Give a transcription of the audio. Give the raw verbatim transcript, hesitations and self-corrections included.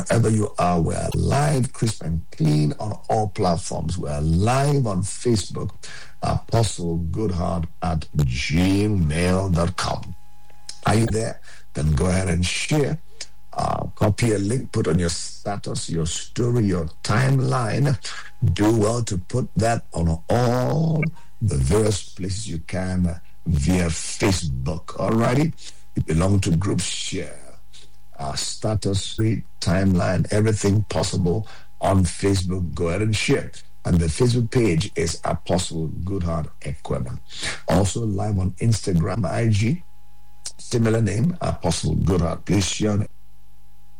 Wherever you are, we are live, crisp and clean on all platforms. We are live on Facebook, Apostle Goodheart at gmail dot com. Are you there? Then go ahead and share. Uh, copy a link, put on your status, your story, your timeline. Do well to put that on all the various places you can via Facebook. Alrighty? You belong to groups, share. Uh, status, read, timeline, everything possible on Facebook. Go ahead and share. And the Facebook page is Apostle Goodheart Ekwema. Also live on Instagram, I G. Similar name, Apostle Goodheart. Please share on